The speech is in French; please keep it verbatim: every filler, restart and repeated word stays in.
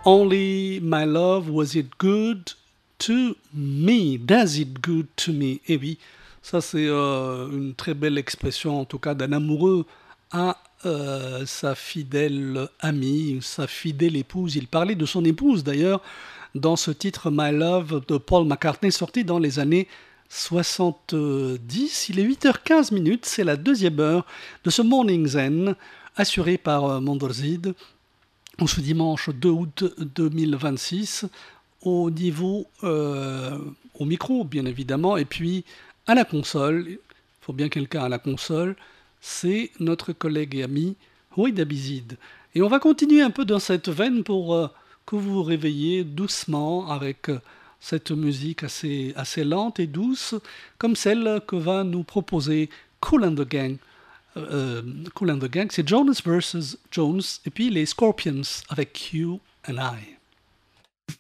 Only my love, was it good to me? Does it good to me? Eh oui, ça c'est euh, une très belle expression, en tout cas d'un amoureux à euh, sa fidèle amie, sa fidèle épouse. Il parlait de son épouse d'ailleurs dans ce titre My Love de Paul McCartney, sorti dans les années soixante-dix. Il est huit heures quinze minutes, c'est la deuxième heure de ce Morning Zen, assuré par euh, Mondorzid, en ce dimanche deux août deux mille vingt-six, au niveau, euh, au micro bien évidemment, et puis à la console, il faut bien quelqu'un à la console, c'est notre collègue et ami Ouaid Abizid. Et on va continuer un peu dans cette veine pour euh, que vous vous réveillez doucement avec euh, cette musique assez, assez lente et douce, comme celle que va nous proposer Kool and the Gang. Euh, Kool and the Gang, c'est Jonas versus Jones, et puis les Scorpions avec You and I.